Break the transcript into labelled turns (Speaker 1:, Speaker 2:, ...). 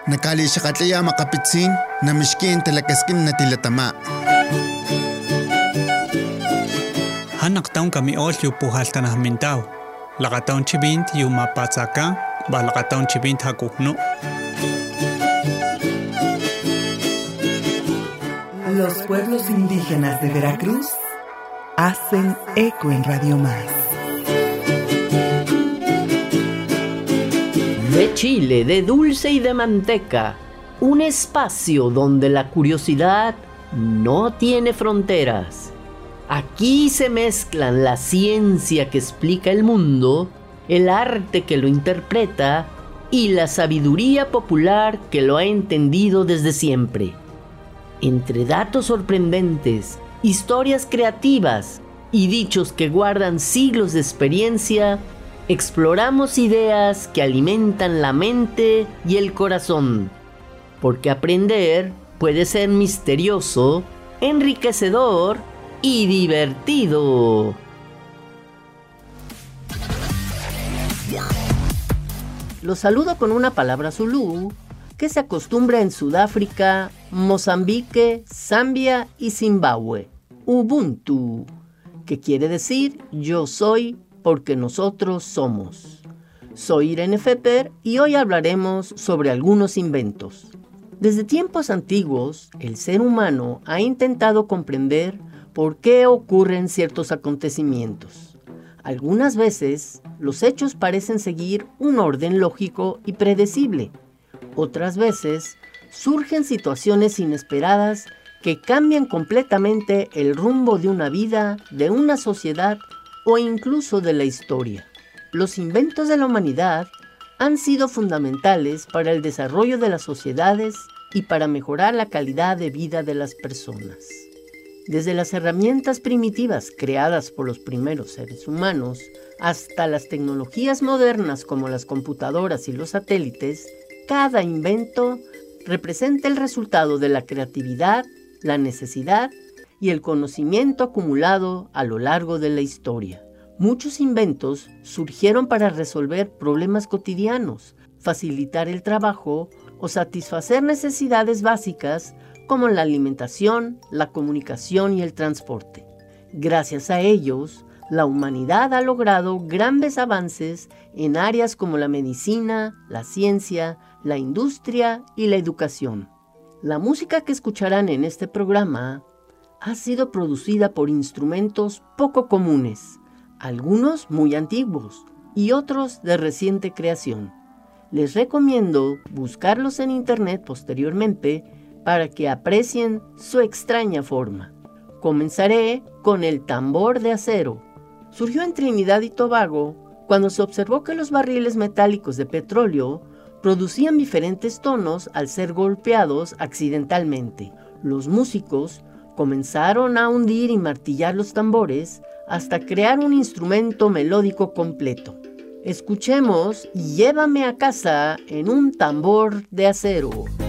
Speaker 1: Nakali shakatlaya makapitsin na mishkin talakaskin na tilatama.
Speaker 2: Hanak taon kami olyo puhalta na hamintaw. Lakataon chibint yung mapatsaka, balakataon chibint hakukno.
Speaker 3: Los pueblos indígenas de Veracruz hacen eco en Radio Más.
Speaker 4: De chile, de dulce y de manteca, un espacio donde la curiosidad no tiene fronteras. Aquí se mezclan la ciencia que explica el mundo, el arte que lo interpreta y la sabiduría popular que lo ha entendido desde siempre. Entre datos sorprendentes, historias creativas y dichos que guardan siglos de experiencia, exploramos ideas que alimentan la mente y el corazón, porque aprender puede ser misterioso, enriquecedor y divertido. Los saludo con una palabra zulú que se acostumbra en Sudáfrica, Mozambique, Zambia y Zimbabue. Ubuntu, que quiere decir yo soy porque nosotros somos. Soy Irene Feper y hoy hablaremos sobre algunos inventos. Desde tiempos antiguos, el ser humano ha intentado comprender por qué ocurren ciertos acontecimientos. Algunas veces, los hechos parecen seguir un orden lógico y predecible. Otras veces, surgen situaciones inesperadas que cambian completamente el rumbo de una vida, de una sociedad o incluso de la historia. Los inventos de la humanidad han sido fundamentales para el desarrollo de las sociedades y para mejorar la calidad de vida de las personas. Desde las herramientas primitivas creadas por los primeros seres humanos hasta las tecnologías modernas como las computadoras y los satélites, cada invento representa el resultado de la creatividad, la necesidad y el conocimiento acumulado a lo largo de la historia. Muchos inventos surgieron para resolver problemas cotidianos, facilitar el trabajo o satisfacer necesidades básicas como la alimentación, la comunicación y el transporte. Gracias a ellos, la humanidad ha logrado grandes avances en áreas como la medicina, la ciencia, la industria y la educación. La música que escucharán en este programa ha sido producida por instrumentos poco comunes, algunos muy antiguos y otros de reciente creación. Les recomiendo buscarlos en internet posteriormente para que aprecien su extraña forma. Comenzaré con el tambor de acero. Surgió en Trinidad y Tobago cuando se observó que los barriles metálicos de petróleo producían diferentes tonos al ser golpeados accidentalmente. Los músicos comenzaron a hundir y martillar los tambores hasta crear un instrumento melódico completo. Escuchemos Llévame a casa en un tambor de acero.